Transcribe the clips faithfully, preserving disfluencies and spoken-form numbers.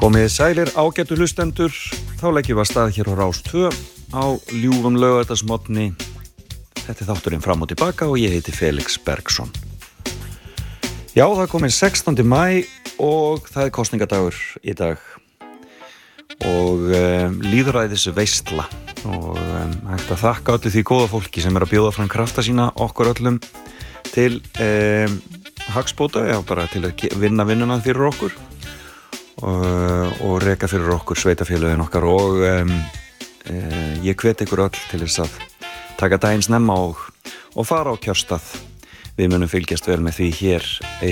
Komið sælir ágætu hlustendur, þá leggjum við að stað hér á Rás tvö á ljúfum laugardagsmorgni. Þetta er þátturinn fram og tilbaka og ég heiti Felix Bergsson. Já, það er komið sextándi maí og það er kosningadagur í dag og um, lýðræðis veistla og um, hægt að þakka öllu því góða fólki sem er að bjóða fram krafta sína okkur öllum til um, hagspóta, já bara til að vinna vinnuna fyrir okkur og, og reka fyrir okkur sveitafélögin okkar og um, uh, ég hvet ykkur öll til þess að taka daginn snemma og, og fara á kjörstað. Við munum fylgjast vel með því hér e,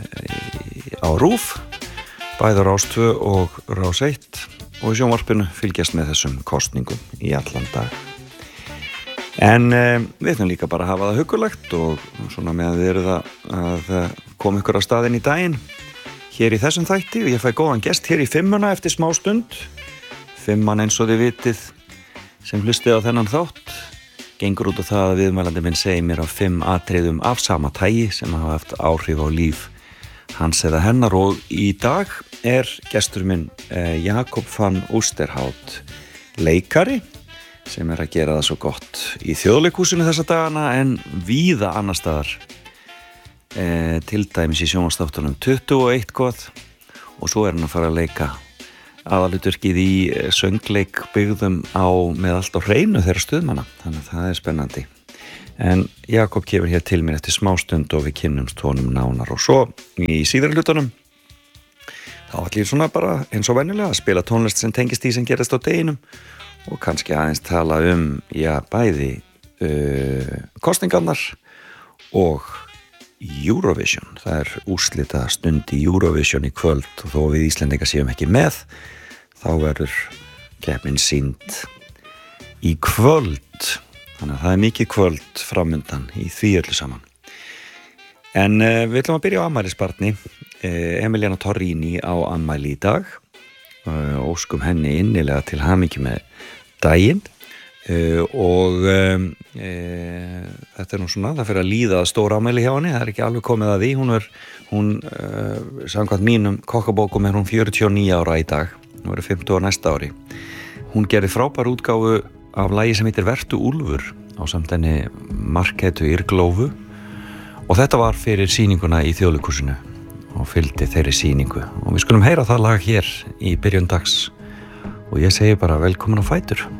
e, á RÚV, bæði Rás tvö og Rás eitt og í sjónvarpinu fylgjast með þessum kosningum í allan dag. En e, við ætlum líka bara að hafa það huggulegt og svona meðan við erum að, að koma ykkur á staðinn í daginn hér í þessum þætti og ég fæ góðan gest hér í fimmuna eftir smá stund. Fimman eins og þið vitið sem hlustið á þennan þátt gengur út á það að viðmælandi minn segir mér á fimm atriðum af sama tagi sem hafa haft áhrif á líf hans eða hennar og í dag er gestur minn eh, Jakob van Oosterhout, leikari sem er að gera það svo gott í Þjóðleikhúsinu þessa dagana en víða annar staðar, eh, til dæmis í sjónvarpsþáttunum tuttugu og eitt góð og svo er hann að fara að leika aðalhlutverkið í söngleik byggðum á með allt á hreinu þeirra stuðmanna, þannig að það er spennandi. En Jakob kemur hér til mér eftir smástund og við kynnumst honum nánar og svo í síðari hlutunum þá ætlum ég svona bara eins og venjulega að spila tónlist sem tengist því sem gerist á deginum og kannski aðeins tala um, já, bæði uh, kosningarnar og Eurovision. Það er úrslita stund í Eurovision í kvöld og þó við Íslendingar séum ekki með þá verður keppnin sýnd í kvöld, þannig að það er mikið kvöld framundan í því öllu saman. En uh, við ætlum að byrja á afmælisbarni. uh, Emiliana Torrini á afmæli í dag uh, óskum henni innilega til hamingju með daginn uh, og um, uh, þetta er nú svona, það fyrir að líða stór afmæli hjá henni, það er ekki alveg komið að því, hún er hún, uh, samkvæmt mínum kokkabókum er hún fjörutíu og níu ára í dag, hún verður fimmtugu á næsta ári. Hún gerði frábær útgáfu af lagi sem heitir Vertu Úlfur á samt henni Marketu Yrglófu og þetta var fyrir sýninguna í Þjóðleikhúsinu og fylgdi þeirri sýningu og við skulum heyra það lag hér í byrjun dags og ég segi bara velkomin á fætur.